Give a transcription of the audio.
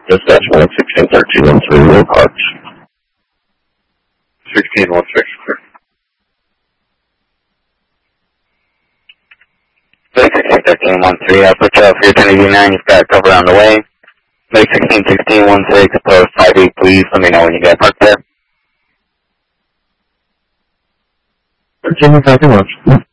Dispatch 116-1313, Will Parks. 16-16, clear. 16-13-13, I'll put you up here, 1089, you've got cover on the way. Make 16-16-16, post 58, please, let me know when you get parked there. 13, 5 much.